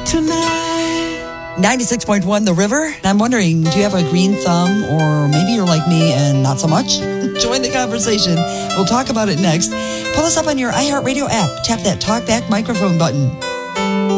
tonight. 96.1 The River. I'm wondering, do you have a green thumb, or maybe you're like me and not so much? Join the conversation. We'll talk about it next. Pull us up on your iHeartRadio app. Tap that talkback microphone button.